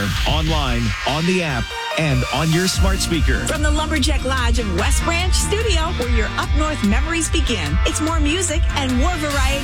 air, online, on the app, and on your smart speaker. From the Lumberjack Lodge of West Branch Studio, where your up north memories begin. It's more music and more variety